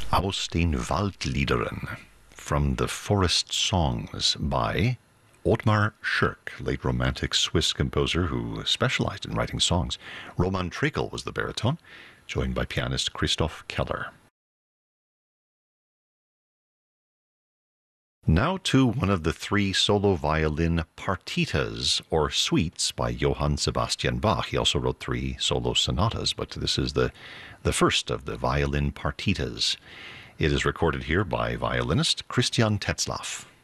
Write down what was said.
Aus den Waldliederen, from the Forest Songs by Ottmar Schirk, late Romantic Swiss composer who specialized in writing songs. Roman Trekel was the baritone, joined by pianist Christoph Keller. Now to one of the three solo violin partitas, or suites, by Johann Sebastian Bach. He also wrote three solo sonatas, but this is the first of the violin partitas. It is recorded here by violinist Christian Tetzlaff.